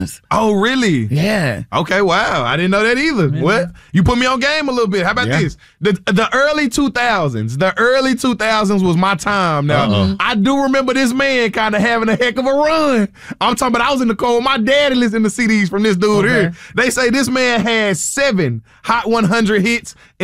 Oh, really? Yeah. Okay, wow. I didn't know that either. Yeah. What? You put me on game a little bit. How about this? The early 2000s. The early 2000s was my time. Now, I do remember this man kind of having a heck of a run. I'm talking about I was in the car with my daddy listening to CDs from this dude here. They say this man had 7 Hot 100 hits